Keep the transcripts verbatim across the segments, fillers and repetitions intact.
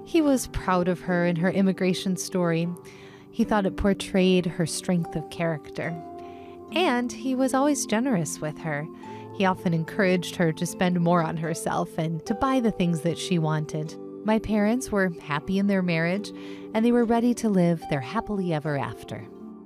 He was proud of her and her immigration story. He thought it portrayed her strength of character. And he was always generous with her. He often encouraged her to spend more on herself and to buy the things that she wanted. My parents were happy in their marriage, and they were ready to live their happily ever after.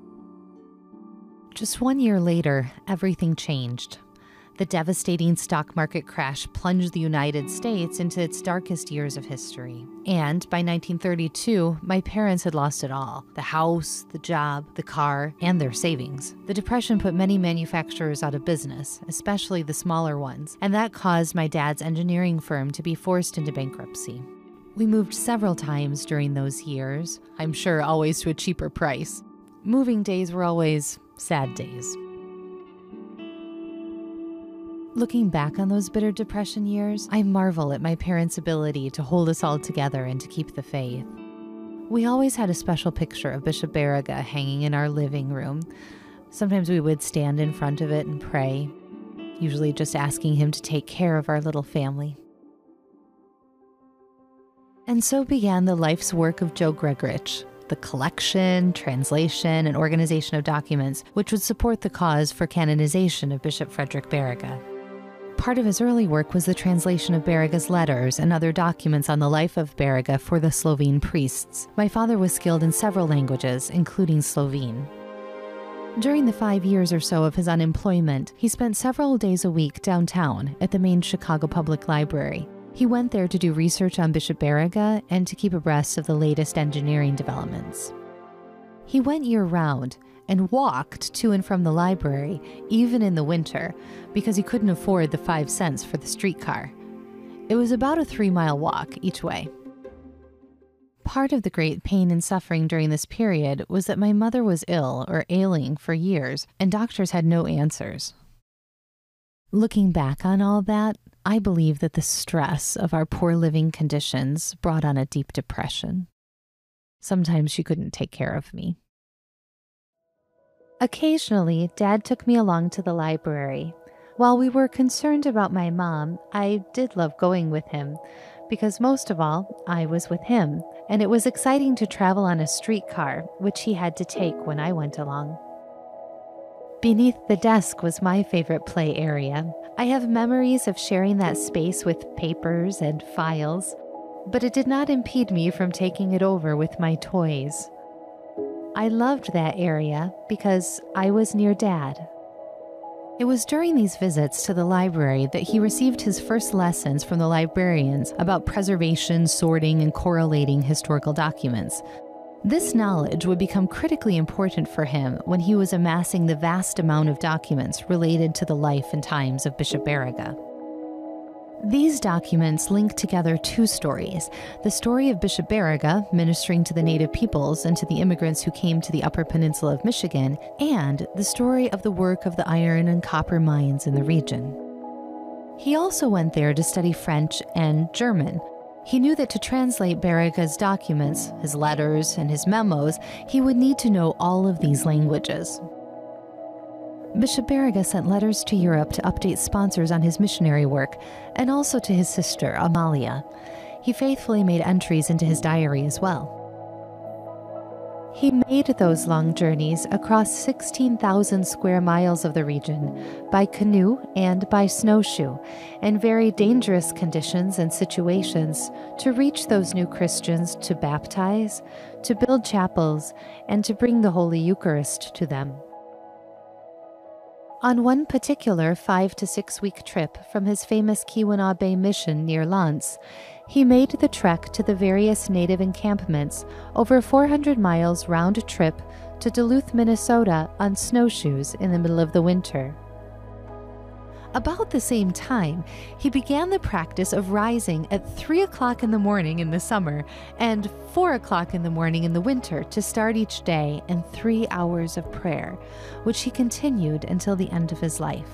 Just one year later, everything changed. The devastating stock market crash plunged the United States into its darkest years of history. And by nineteen thirty-two, my parents had lost it all: the house, the job, the car, and their savings. The Depression put many manufacturers out of business, especially the smaller ones, and that caused my dad's engineering firm to be forced into bankruptcy. We moved several times during those years, I'm sure always to a cheaper price. Moving days were always sad days. Looking back on those bitter Depression years, I marvel at my parents' ability to hold us all together and to keep the faith. We always had a special picture of Bishop Barriga hanging in our living room. Sometimes we would stand in front of it and pray, usually just asking him to take care of our little family. And so began the life's work of Joe Gregorych, the collection, translation, and organization of documents which would support the cause for canonization of Bishop Frederick Barriga. Part of his early work was the translation of Barriga's letters and other documents on the life of Barriga for the Slovene priests. My father was skilled in several languages, including Slovene. During the five years or so of his unemployment, he spent several days a week downtown at the main Chicago Public Library. He went there to do research on Bishop Barriga and to keep abreast of the latest engineering developments. He went year-round and walked to and from the library, even in the winter, because he couldn't afford the five cents for the streetcar. It was about a three-mile walk each way. Part of the great pain and suffering during this period was that my mother was ill or ailing for years, and doctors had no answers. Looking back on all that, I believe that the stress of our poor living conditions brought on a deep depression. Sometimes she couldn't take care of me. Occasionally, Dad took me along to the library. While we were concerned about my mom, I did love going with him, because most of all, I was with him, and it was exciting to travel on a streetcar, which he had to take when I went along. Beneath the desk was my favorite play area. I have memories of sharing that space with papers and files, but it did not impede me from taking it over with my toys. I loved that area because I was near Dad. It was during these visits to the library that he received his first lessons from the librarians about preservation, sorting, and correlating historical documents. This knowledge would become critically important for him when he was amassing the vast amount of documents related to the life and times of Bishop Barriga. These documents link together two stories: the story of Bishop Barriga ministering to the native peoples and to the immigrants who came to the Upper Peninsula of Michigan, and the story of the work of the iron and copper mines in the region. He also went there to study French and German. He knew that to translate Barriga's documents, his letters, and his memos, he would need to know all of these languages. Bishop Barriga sent letters to Europe to update sponsors on his missionary work, and also to his sister, Amalia. He faithfully made entries into his diary as well. He made those long journeys across sixteen thousand square miles of the region, by canoe and by snowshoe, in very dangerous conditions and situations, to reach those new Christians, to baptize, to build chapels, and to bring the Holy Eucharist to them. On one particular five to six week trip from his famous Keweenaw Bay mission near Lance, he made the trek to the various native encampments over four hundred miles round trip to Duluth, Minnesota on snowshoes in the middle of the winter. About the same time, he began the practice of rising at three o'clock in the morning in the summer and four o'clock in the morning in the winter to start each day in three hours of prayer, which he continued until the end of his life.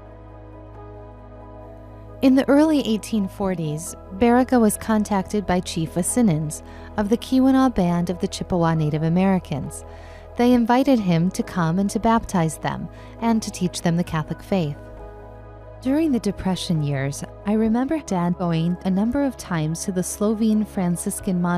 In the early eighteen forties, Barriga was contacted by Chief Asinins of the Keweenaw Band of the Chippewa Native Americans. They invited him to come and to baptize them and to teach them the Catholic faith. During the Depression years, I remember Dad going a number of times to the Slovene Franciscan monastery